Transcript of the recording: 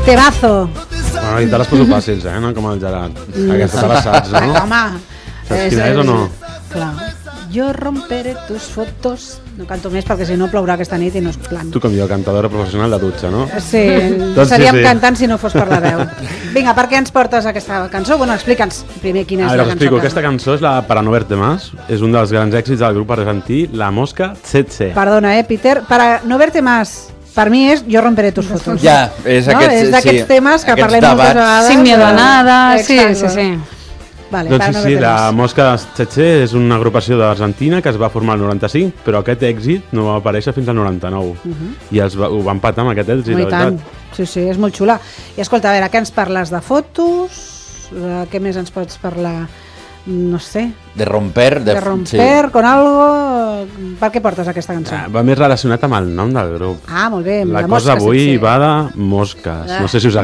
Temazo. Bueno, i te les poso fàcils, no? Com el Gerard. Aquesta te la saps, no? Home. Saps quina és o no? Clar. Jo romperé tus fotos. No canto més perquè si no plourà aquesta nit i no és plan. Tu com jo, cantadora professional de dutxa, no? Sí, Doncs seríem sí. cantant si no fos per la veu. Vinga, per què ens portes aquesta cançó? Bueno, explica'ns primer quina és la cançó. Explico. Aquesta cançó és la Para no verte más. És un dels grans èxits del grup argentí La Mosca Tsetse. Perdona, Peter. Para no verte más. Per mi és Jo romperé tus fotos. Ja, és d'aquests temes que parlem moltes vegades. Sin miedo a nada, sí. Vale, Doncs sí, la Mosca Tsetse és una agrupació d'Argentina que es va formar el 95, però aquest èxit no va aparèixer fins al 99. I ho van patar amb aquest èxit, la veritat. Sí, és molt xula. I escolta, a veure, què ens parles de fotos? Què més ens pots parlar? No sé. De romper. Con algo... Per què portes aquesta cançó? Va més relacionat amb el nom del grup. Ah, molt bé. La cosa avui va de mosques. No sé si us